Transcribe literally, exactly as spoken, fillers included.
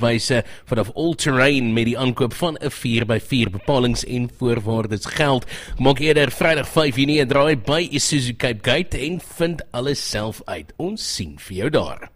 wyse vanaf All Terrain met die aankoop van 'n vier by vier bepalings en voorwaardes geld. Maak eerder Vrydag vyf Junie 'n draai by Isuzu Cape Gate en vind alles self uit. Ons sien vir jou daar.